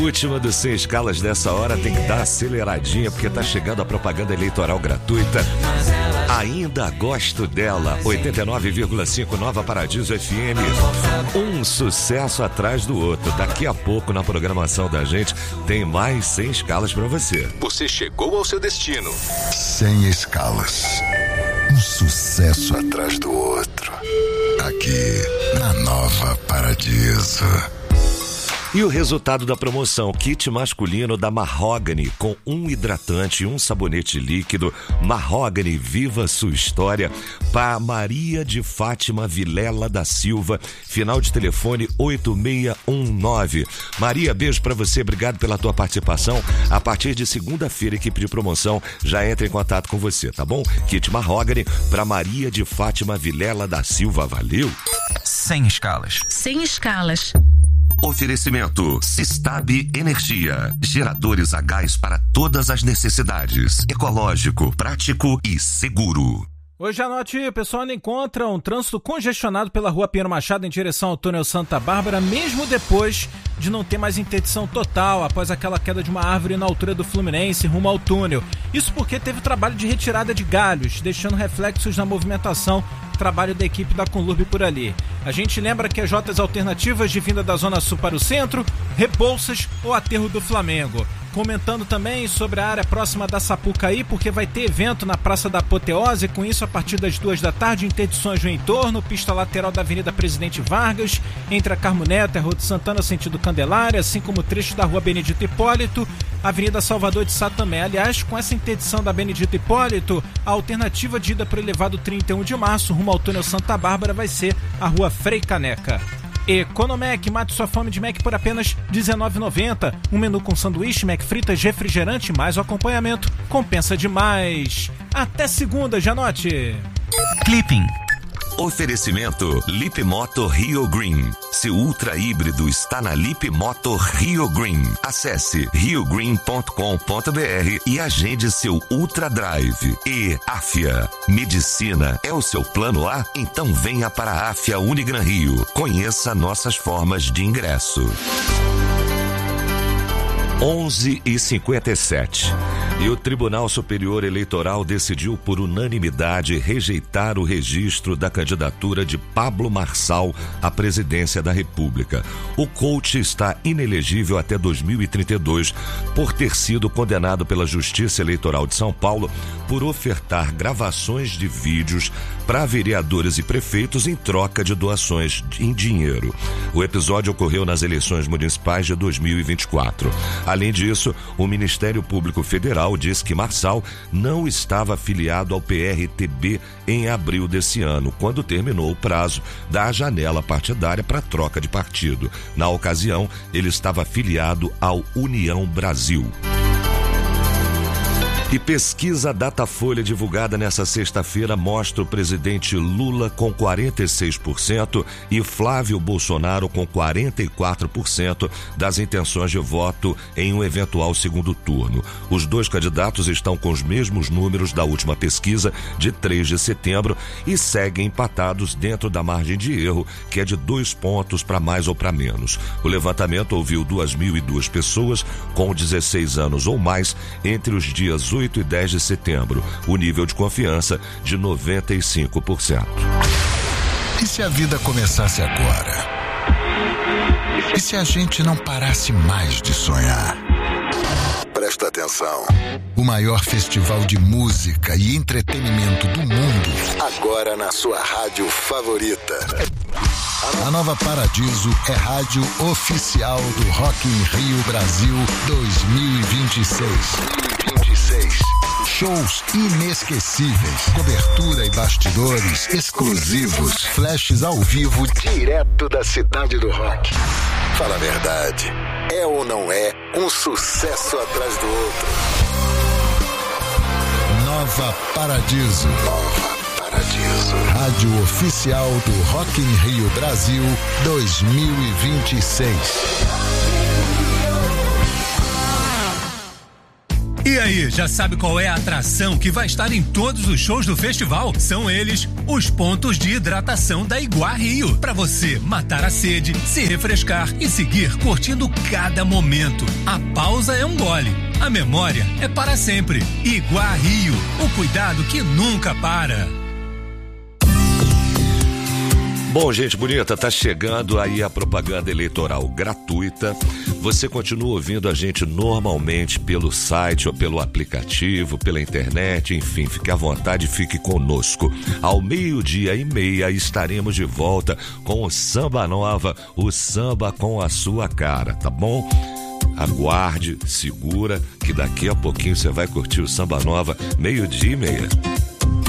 última dos 100 escalas dessa hora tem que dar aceleradinha, porque tá chegando a propaganda eleitoral gratuita. Ainda gosto dela. 89,5 Nova Paradiso FM. Um sucesso atrás do outro. Daqui a pouco na programação da gente tem mais 100 escalas pra você. Você chegou ao seu destino. 100 escalas. Um sucesso atrás do outro. Aqui na Nova Paradiso. E o resultado da promoção: kit masculino da Mahogany com um hidratante e um sabonete líquido. Mahogany, viva sua história. Para Maria de Fátima Vilela da Silva, final de telefone 8619. Maria, beijo pra você, obrigado pela tua participação. A partir de segunda-feira, a equipe de promoção já entra em contato com você, tá bom? Kit Mahogany para Maria de Fátima Vilela da Silva, valeu? 100 escalas. 100 escalas. Oferecimento Sistab Energia, geradores a gás para todas as necessidades, ecológico, prático e seguro. Hoje à noite o pessoal ainda encontra um trânsito congestionado pela rua Pinheiro Machado em direção ao túnel Santa Bárbara, mesmo depois de não ter mais interdição total após aquela queda de uma árvore na altura do Fluminense rumo ao túnel. Isso porque teve trabalho de retirada de galhos, deixando reflexos na movimentação, trabalho da equipe da Conlurb por ali. A gente lembra que as rotas alternativas de vinda da Zona Sul para o centro, Rebouças ou Aterro do Flamengo. Comentando também sobre a área próxima da Sapucaí, porque vai ter evento na Praça da Apoteose, com isso a partir das 2 da tarde, interdições no entorno, pista lateral da Avenida Presidente Vargas, entre a Carmo Neto e a Rua de Santana, sentido Candelária, assim como trechos da Rua Benedito Hipólito, Avenida Salvador de Sá também. Aliás, com essa interdição da Benedito Hipólito, a alternativa de ida para o elevado 31 de março, rumo ao túnel Santa Bárbara, vai ser a Rua Frei Caneca. Economec, mate sua fome de Mac por apenas R$19,90. Um menu com sanduíche, Mac fritas, refrigerante, mais o acompanhamento. Compensa demais. Até segunda, Janote. Clipping. Oferecimento Lip Moto Rio Green. Seu ultra híbrido está na Lip Moto Rio Green. Acesse riogreen.com.br e agende seu Ultra Drive. E Afia. Medicina é o seu plano A? Então venha para a Afia Unigran Rio. Conheça nossas formas de ingresso. 11h57. E o Tribunal Superior Eleitoral decidiu por unanimidade rejeitar o registro da candidatura de Pablo Marçal à presidência da República. O coach está inelegível até 2032 por ter sido condenado pela Justiça Eleitoral de São Paulo por ofertar gravações de vídeos para vereadores e prefeitos em troca de doações em dinheiro. O episódio ocorreu nas eleições municipais de 2024. Além disso, o Ministério Público Federal diz que Marçal não estava afiliado ao PRTB em abril desse ano, quando terminou o prazo da janela partidária para troca de partido. Na ocasião, ele estava afiliado ao União Brasil. E pesquisa Datafolha divulgada nesta sexta-feira mostra o presidente Lula com 46% e Flávio Bolsonaro com 44% das intenções de voto em um eventual segundo turno. Os dois candidatos estão com os mesmos números da última pesquisa de 3 de setembro e seguem empatados dentro da margem de erro, que é de 2 pontos para mais ou para menos. O levantamento ouviu 2.002 pessoas com 16 anos ou mais entre os dias 8 e 10 de setembro, o nível de confiança de 95%. E se a vida começasse agora? E se a gente não parasse mais de sonhar? Presta atenção. O maior festival de música e entretenimento do mundo, agora na sua rádio favorita. A Nova Paradiso é rádio oficial do Rock in Rio Brasil 2026. Shows inesquecíveis, cobertura e bastidores exclusivos, flashes ao vivo direto da cidade do rock. Fala a verdade, é ou não é um sucesso atrás do outro? Nova Paradiso. Nova Paradiso. Rádio oficial do Rock in Rio Brasil 2026. E aí, já sabe qual é a atração que vai estar em todos os shows do festival? São eles, os pontos de hidratação da Iguá Rio. Para você matar a sede, se refrescar e seguir curtindo cada momento. A pausa é um gole, a memória é para sempre. Iguá Rio, o cuidado que nunca para. Bom, gente bonita, tá chegando aí a propaganda eleitoral gratuita. Você continua ouvindo a gente normalmente pelo site ou pelo aplicativo, pela internet, enfim, fique à vontade, fique conosco. Ao 12:30 estaremos de volta com o Samba Nova, o samba com a sua cara, tá bom? Aguarde, segura, que daqui a pouquinho você vai curtir o Samba Nova, 12:30.